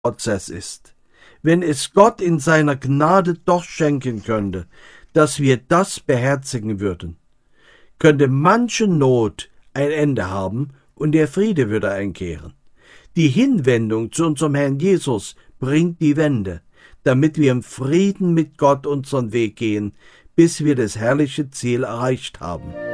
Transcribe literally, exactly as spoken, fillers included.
Prozess ist. Wenn es Gott in seiner Gnade doch schenken könnte, dass wir das beherzigen würden, könnte manche Not ein Ende haben und der Friede würde einkehren. Die Hinwendung zu unserem Herrn Jesus bringt die Wende, damit wir im Frieden mit Gott unseren Weg gehen, bis wir das herrliche Ziel erreicht haben.